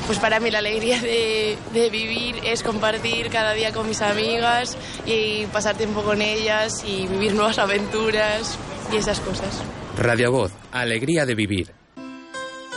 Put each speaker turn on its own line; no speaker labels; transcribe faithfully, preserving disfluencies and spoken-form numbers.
Pues para mí la alegría de, de vivir es compartir cada día con mis amigas y pasar tiempo con ellas y vivir nuevas aventuras y esas cosas.
Radio Voz, alegría de vivir.